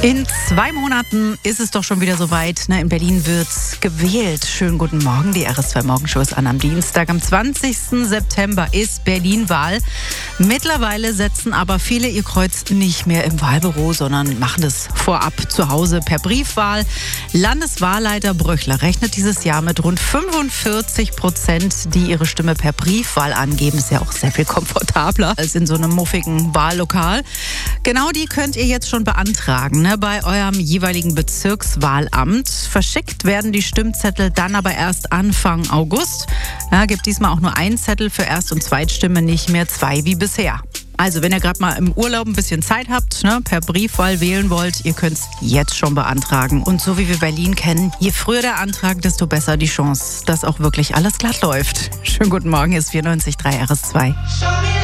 In 2 Monaten ist es doch schon wieder soweit. In Berlin wird gewählt. Schönen guten Morgen. Die RS2 Morgenshow ist an am Dienstag. Am 20. September ist Berlin-Wahl. Mittlerweile setzen aber viele ihr Kreuz nicht mehr im Wahlbüro, sondern machen das vorab zu Hause per Briefwahl. Landeswahlleiter Bröchler rechnet dieses Jahr mit rund 45%, die ihre Stimme per Briefwahl angeben. Ist ja auch sehr viel komfortabler als in so einem muffigen Wahllokal. Genau die könnt ihr jetzt schon beantragen, bei eurem jeweiligen Bezirkswahlamt. Verschickt werden die Stimmzettel dann aber erst Anfang August. Gibt diesmal auch nur einen Zettel für Erst- und Zweitstimme, nicht mehr 2 wie bisher. Also wenn ihr gerade mal im Urlaub ein bisschen Zeit habt, per Briefwahl wählen wollt, ihr könnt es jetzt schon beantragen. Und so wie wir Berlin kennen, je früher der Antrag, desto besser die Chance, dass auch wirklich alles glatt läuft. Schönen guten Morgen, hier ist 94.3 RS2.